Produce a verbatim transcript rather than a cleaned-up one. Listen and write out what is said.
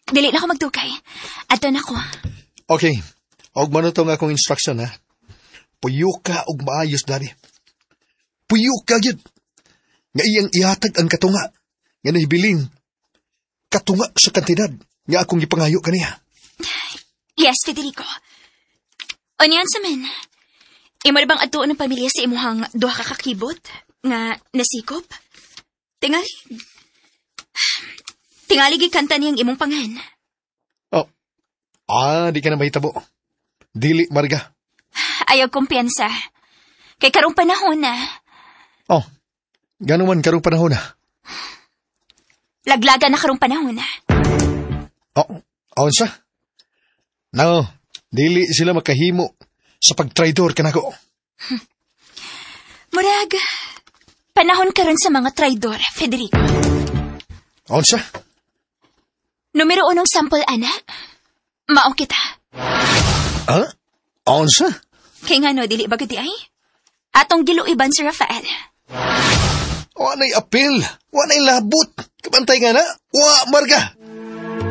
dili na ako magdugay. Ato na ko. Okay. Og mano to nga akong instruction, ha? Puyo ka og maayos, Dari. Puyo ka, yun. Nga iyang ihatag ang katunga. Nga nahibiling. Katunga sa kantidad. Nga akong ipangayo kaniya. Yes, Federico. O niyan sa men. Imo na bang atuon ng pamilya sa imuhang duha ka kakibot? Nga nasikop? Tingali. Tingali gikanta niyang imong pangan. Oh. Ah, di ka na mahitabo. Dili, Marga. Ayaw kumpiyansa. Kay karong panahon na. Oh. Gano'n man karong panahon na. Laglaga na karong panahon na. Oh. Aon siya? No. Dili sila makahimo sa pag-traidor ka nako. Hmm. Murag, panahon ka rin sa mga traidor, Federico. Aon siya? Numero unong sample, ana. Mao kita. Ha? Aon siya? Kay nga no, dili ba gudi ay? Atong giluiban si Rafael. Wa na'y apil. Wa na'y labot. Kabantay nga na. Wa, Marga.